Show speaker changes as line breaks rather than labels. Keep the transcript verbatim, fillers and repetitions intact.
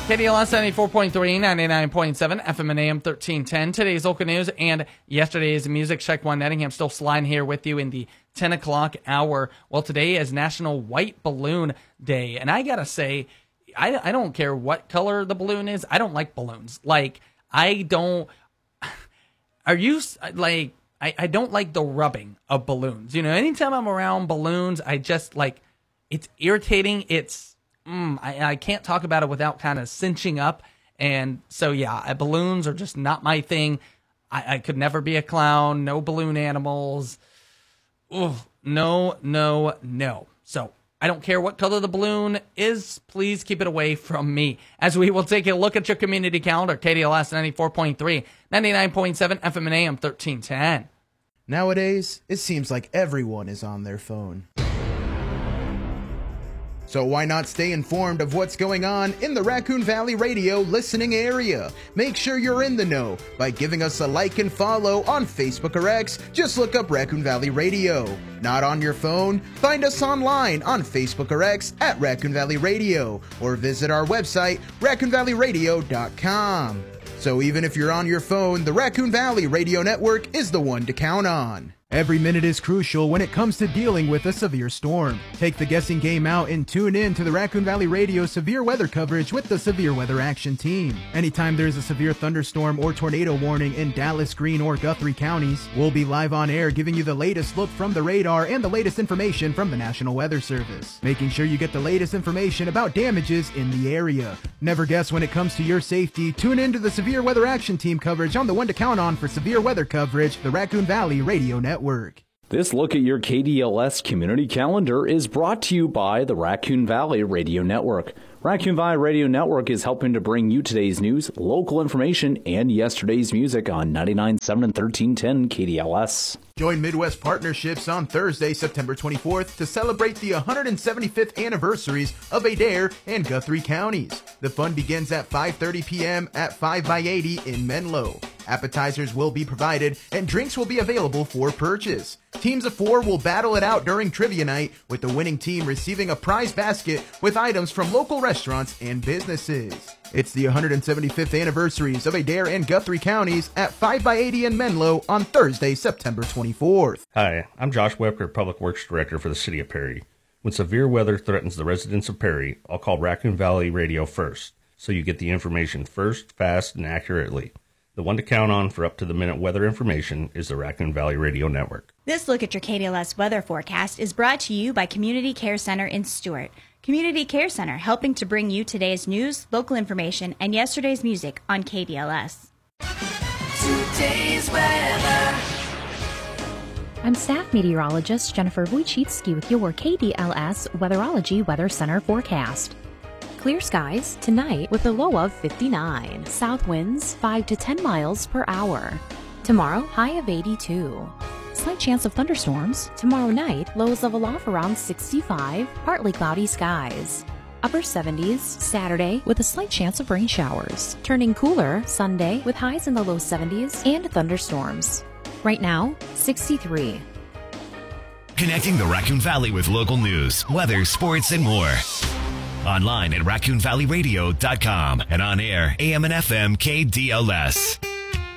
K D L S ninety-four point three, ninety-nine point seven, F M and A M thirteen ten. Today's local news and yesterday's music. Check One Nettingham still sliding here with you in the ten o'clock hour. Well, today is National White Balloon Day. And I got to say, I, I don't care what color the balloon is. I don't like balloons. Like, I don't... Are you, like... I, I don't like the rubbing of balloons. You know, anytime I'm around balloons, I just, like... It's irritating. It's... Mm, I, I can't talk about it without kind of cinching up. And so, yeah, balloons are just not my thing. I, I could never be a clown. No balloon animals. Ugh, no, no, no. So I don't care what color the balloon is. Please keep it away from me. As we will take a look at your community calendar. K D L S ninety-four point three, ninety-nine point seven, F M and A M thirteen ten.
Nowadays, it seems like everyone is on their phone. So why not stay informed of what's going on in the Raccoon Valley Radio listening area? Make sure you're in the know by giving us a like and follow on Facebook or X. Just look up Raccoon Valley Radio. Not on your phone? Find us online on Facebook or X at Raccoon Valley Radio or visit our website, raccoon valley radio dot com. So even if you're on your phone, the Raccoon Valley Radio Network is the one to count on.
Every minute is crucial when it comes to dealing with a severe storm. Take the guessing game out and tune in to the Raccoon Valley Radio severe weather coverage with the Severe Weather Action Team. Anytime there's a severe thunderstorm or tornado warning in Dallas, Greene, or Guthrie counties, we'll be live on air giving you the latest look from the radar and the latest information from the National Weather Service, making sure you get the latest information about damages in the area. Never guess when it comes to your safety. Tune in to the Severe Weather Action Team coverage on the one to count on for severe weather coverage, the Raccoon Valley Radio Network.
This look at your K D L S community calendar is brought to you by the Raccoon Valley Radio Network. Raccoon Valley Radio Network is helping to bring you today's news, local information, and yesterday's music on ninety-nine point seven and thirteen ten K D L S.
Join Midwest Partnerships on Thursday, September twenty-fourth to celebrate the one hundred seventy-fifth anniversaries of Adair and Guthrie counties. The fun begins at five thirty p.m. at five by eighty in Menlo. Appetizers will be provided and drinks will be available for purchase. Teams of four will battle it out during trivia night, with the winning team receiving a prize basket with items from local restaurants and businesses. It's the one hundred seventy-fifth anniversaries of Adair and Guthrie counties at five by eighty in Menlo on Thursday, September twenty-fourth.
Hi, I'm Josh Webker, Public Works Director for the City of Perry. When severe weather threatens the residents of Perry, I'll call Raccoon Valley Radio first, so you get the information first, fast, and accurately. The one to count on for up-to-the-minute weather information is the Raccoon Valley Radio Network.
This look at your K D L S weather forecast is brought to you by Community Care Center in Stuart. Community Care Center, helping to bring you today's news, local information, and yesterday's music on K D L S.
Today's weather.
I'm staff meteorologist Jennifer Wojcicki with your K D L S Weatherology Weather Center forecast. Clear skies tonight with a low of fifty-nine. South winds five to ten miles per hour. Tomorrow, high of eighty-two. Slight chance of thunderstorms. Tomorrow night, lows level off around sixty-five. Partly cloudy skies. Upper seventies Saturday with a slight chance of rain showers. Turning cooler Sunday with highs in the low seventies and thunderstorms. Right now, sixty-three.
Connecting the Raccoon Valley with local news, weather, sports, and more. Online at raccoon valley radio dot com and on air A M and F M K D L S.